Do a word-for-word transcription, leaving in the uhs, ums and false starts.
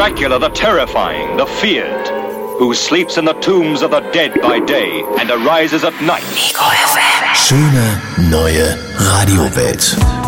Dracula the terrifying, the feared, who sleeps in the tombs of the dead by day and arises at night. Ego F M. Schöne neue Radiowelt.